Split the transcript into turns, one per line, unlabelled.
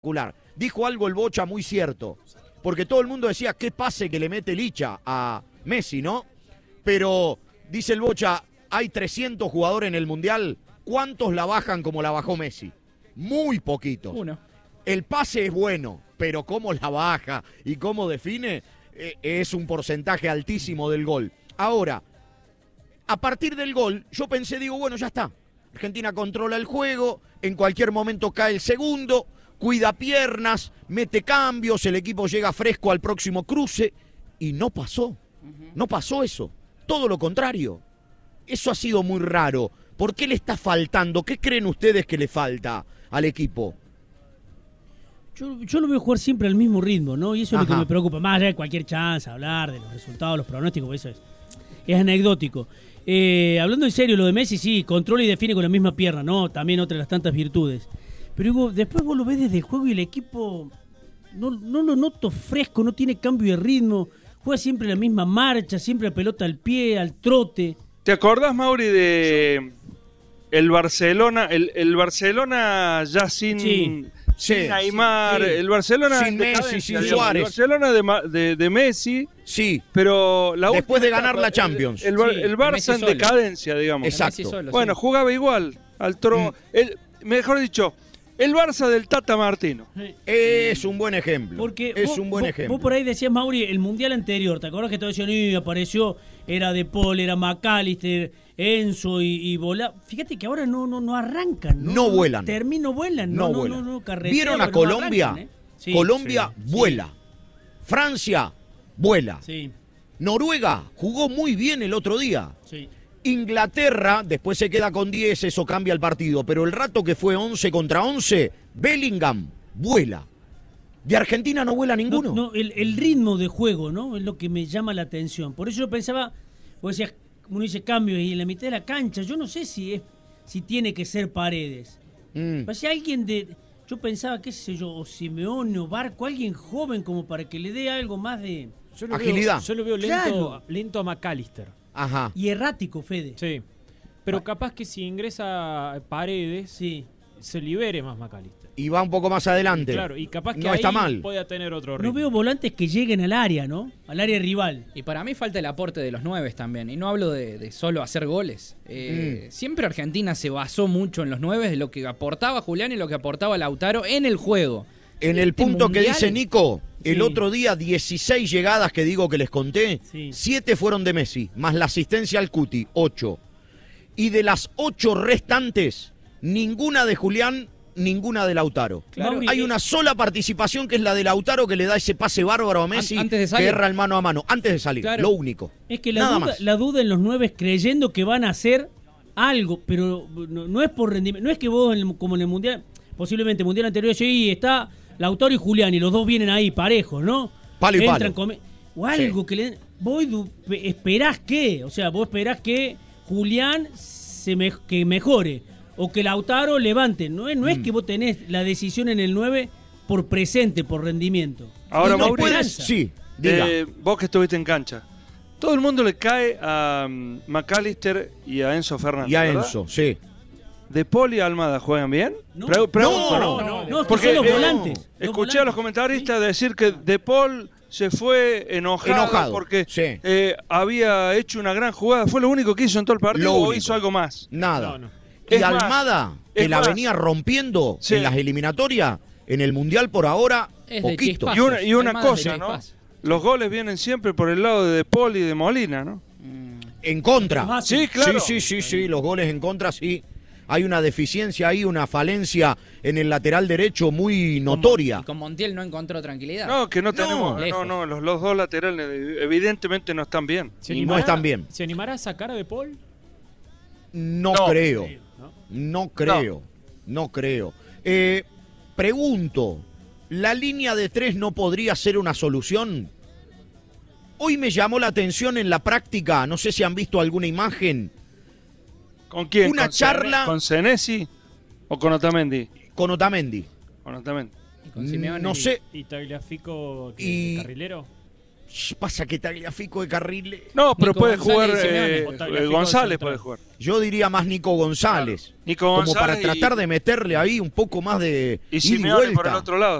Dijo algo el Bocha muy cierto, porque todo el mundo decía qué pase que le mete Licha a Messi, ¿no? Pero dice el Bocha, hay 300 jugadores en el Mundial, ¿cuántos la bajan como la bajó Messi? Muy poquitos.
Uno.
El pase es bueno, pero cómo la baja y cómo define es un porcentaje altísimo del gol. Ahora, a partir del gol, yo pensé, digo, bueno, ya está. Argentina controla el juego, en cualquier momento cae el segundo, cuida piernas, mete cambios, el equipo llega fresco al próximo cruce, y no pasó. No pasó eso. Todo lo contrario. Eso ha sido muy raro. ¿Por qué le está faltando? ¿Qué creen ustedes que le falta al equipo?
Yo lo veo jugar siempre al mismo ritmo, ¿no? Y eso es lo que me preocupa. Más allá de cualquier chance, hablar de los resultados, los pronósticos, eso es anecdótico. Hablando en serio, lo de Messi, sí, controla y define con la misma pierna, ¿no? También otra de las tantas virtudes. Pero Hugo, después vos lo ves desde el juego y el equipo no lo noto fresco, no tiene cambio de ritmo. Juega siempre la misma marcha, siempre la pelota al pie, al trote.
¿Te acordás, Mauri, de el Barcelona? El Barcelona ya sin Neymar, el Barcelona
sin Messi, sin
digamos,
Suárez.
El Barcelona de Messi,
sí,
pero
después de ganar la Champions.
El Barça en decadencia, digamos.
Exacto.
Solo,
bueno, jugaba igual, mejor dicho, el Barça del Tata Martino.
Es un buen ejemplo.
Porque
ejemplo.
Vos por ahí decías, Mauri, el Mundial anterior, ¿te acordás que todos decían, apareció, era De Paul, era McAllister, Enzo y Volá? Fíjate que ahora no arrancan.
No vuelan.
Vuelan.
No vuelan.
No carretean,
¿Vieron a
no
Colombia?
arrancan, Sí,
Colombia vuela. Francia vuela.
Sí.
Noruega jugó muy bien el otro día.
Sí.
Inglaterra, después se queda con 10, eso cambia el partido, pero el rato que fue 11 contra 11, Bellingham vuela. De Argentina no vuela ninguno.
No, el ritmo de juego, ¿no? Es lo que me llama la atención. Por eso yo pensaba, vos decías, uno dice cambios y en la mitad de la cancha, yo no sé si tiene que ser Paredes. Si alguien yo pensaba, qué sé yo, o Simeone o Barco, alguien joven como para que le dé algo más de
agilidad.
Yo lo veo lento a McAllister.
Ajá.
Y errático, Fede.
Sí. Pero capaz que si ingresa Paredes, se libere más McAllister.
Y va un poco más adelante.
Claro, y capaz que
no
ahí
está mal.
Pueda tener otro ritmo.
No veo volantes que lleguen al área, ¿no? Al área rival.
Y para mí falta el aporte de los 9 también. Y no hablo de solo hacer goles. Siempre Argentina se basó mucho en los 9, de lo que aportaba Julián y lo que aportaba Lautaro en el juego.
En el punto
mundial,
que dice Nico, el otro día 16 llegadas que digo que les conté, 7 fueron de Messi, más la asistencia al Cuti, 8. Y de las 8 restantes, ninguna de Julián, ninguna de Lautaro.
Claro.
Hay una sola participación que es la de Lautaro, que le da ese pase bárbaro a Messi,
antes de salir,
que erra el mano a mano, antes de salir,
claro.
Lo único.
Es que la duda en los 9 creyendo que van a hacer algo, pero no es por rendimiento, no es que vos, como en el Mundial, posiblemente el Mundial anterior, está Lautaro y Julián, y los dos vienen ahí parejos, ¿no?
Palo y
entran
palo.
O algo que le den. Vos esperás que, vos esperás que Julián que mejore, o que Lautaro levante. No es que vos tenés la decisión en el 9 por presente, por rendimiento.
Ahora,
no
Mauri,
diga.
Vos que estuviste en cancha, todo el mundo le cae a McAllister y a Enzo Fernández.
Y a
¿verdad?
Enzo, sí.
¿De Paul y Almada juegan bien?
No,
Pregunto,
no,
porque
son los volantes.
Escuché a los comentaristas decir que De Paul se fue enojado porque había hecho una gran jugada. ¿Fue lo único que hizo en todo el partido o hizo algo más?
Nada.
No.
Y
Es
Almada,
más,
que
es
la
más.
venía rompiendo en las eliminatorias, en el Mundial por ahora,
Es de
poquito.
chispazos.
Y una
Almada es de
cosa, ¿no?
chispazos.
Los goles vienen siempre por el lado de Paul y de Molina, ¿no?
En contra.
Sí, claro.
Sí, los goles en contra, sí. Hay una deficiencia ahí, una falencia en el lateral derecho muy notoria.
Y con Montiel no encontró tranquilidad.
No, que no tenemos.
lejos.
Los dos laterales evidentemente no están bien.
Y no están bien.
¿Se animará a sacar a De Paul?
No creo. Pregunto, ¿la línea de 3 no podría ser una solución? Hoy me llamó la atención en la práctica, no sé si han visto alguna imagen.
¿Con quién?
Una charla.
¿Con Senesi o con Otamendi?
Con Otamendi.
Con Otamendi.
Y con Simeone.
No sé.
¿Y Tagliafico
Y-
carrilero?
Pasa que Tagliafico de carril.
No, pero
Nico
puede
González
jugar González, puede jugar.
Yo diría más Nico González.
Claro. Nico
como
González
para tratar de meterle ahí un poco más de.
Y Simeone por el otro lado.